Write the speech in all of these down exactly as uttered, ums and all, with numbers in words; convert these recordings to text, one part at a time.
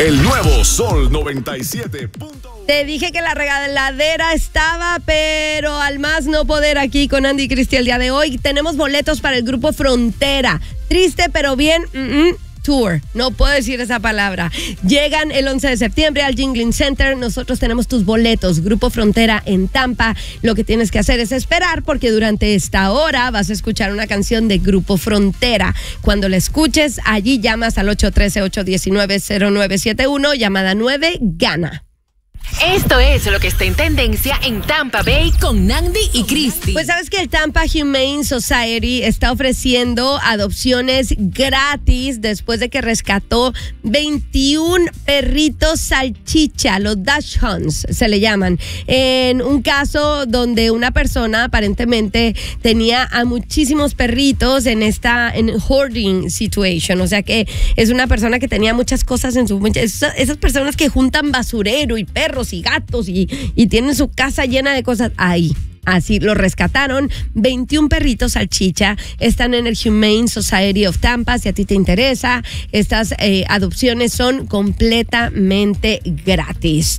El nuevo Sol noventa y siete punto uno. Te dije que la regaladera estaba, pero al más no poder aquí con Andy y Cristi el día de hoy. Tenemos boletos para el grupo Frontera. Triste, pero bien. Mm-mm. Tour, no puedo decir esa palabra. Llegan el once de septiembre al Jingling Center. Nosotros tenemos tus boletos. Grupo Frontera en Tampa. Lo que tienes que hacer es esperar, porque durante esta hora vas a escuchar una canción de Grupo Frontera. Cuando la escuches, allí llamas al ocho uno tres, ocho uno nueve, cero nueve siete uno. Llamada nueve, gana. Esto es lo que está en tendencia en Tampa Bay con Andy y Cristi. Pues sabes que el Tampa Humane Society está ofreciendo adopciones gratis después de que rescató veintiún perritos salchicha, los dachshunds se le llaman, en un caso donde una persona aparentemente tenía a muchísimos perritos en esta en hoarding situation, o sea que es una persona que tenía muchas cosas en su... Esas, esas personas que juntan basurero y perros y gatos y, y tienen su casa llena de cosas ahí. Así lo rescataron. veintiún perritos salchicha están en el Humane Society of Tampa. Si a ti te interesa, estas eh, adopciones son completamente gratis.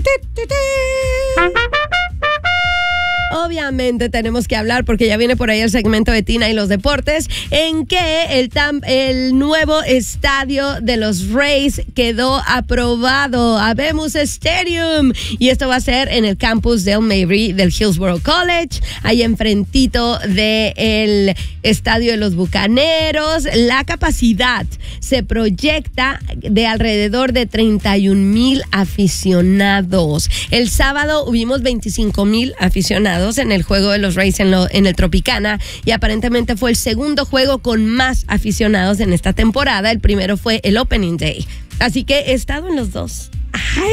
Obviamente tenemos que hablar, porque ya viene por ahí el segmento de Tina y los deportes, en que el, tam, el nuevo estadio de los Rays quedó aprobado, Habemos Stadium, y esto va a ser en el campus de Mabry del Hillsborough College, ahí enfrentito del estadio de los Bucaneros. La capacidad se proyecta de alrededor de treinta y un mil aficionados. El sábado hubimos veinticinco mil aficionados en el juego de los Rays en, lo, en el Tropicana, y aparentemente fue el segundo juego con más aficionados en esta temporada. El primero fue el Opening Day, así que he estado en los dos. ¡Ay!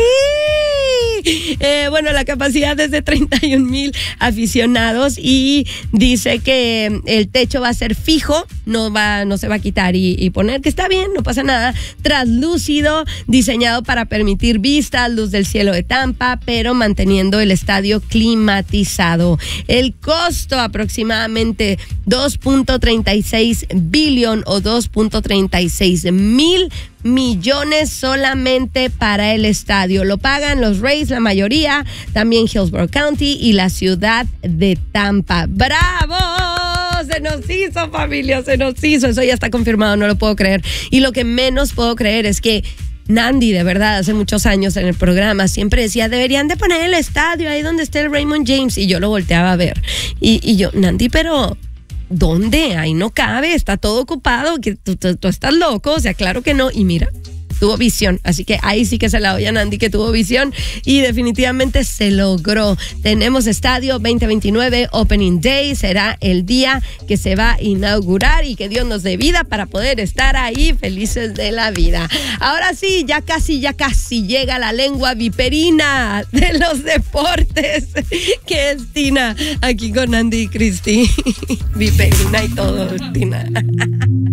Eh, bueno, la capacidad es de treinta y un mil aficionados, y dice que el techo va a ser fijo, no va, no se va a quitar y, y poner, que está bien, no pasa nada. Translúcido, diseñado para permitir vistas, luz del cielo de Tampa, pero manteniendo el estadio climatizado. El costo aproximadamente dos punto treinta y seis billion o dos punto treinta y seis mil millones solamente para el estadio. Lo pagan los Rays, la mayoría, también Hillsborough County y la ciudad de Tampa. ¡Bravo! Se nos hizo, familia, se nos hizo. Eso ya está confirmado, no lo puedo creer. Y lo que menos puedo creer es que Nandy, de verdad, hace muchos años en el programa siempre decía, deberían de poner el estadio ahí donde esté el Raymond James, y yo lo volteaba a ver. Y, y yo, Nandy, pero... ¿dónde? Ahí no cabe, está todo ocupado, que tú, tú, tú estás loco, o sea, claro que no. Y mira, tuvo visión, así que ahí sí que se la doy a Nandy, que tuvo visión, y definitivamente se logró. Tenemos estadio veinte veintinueve, Opening Day, será el día que se va a inaugurar, y que Dios nos dé vida para poder estar ahí felices de la vida. Ahora sí, ya casi, ya casi llega la lengua viperina de los deportes, que es Tina, aquí con Andy y Cristi. Viperina y todo, Tina.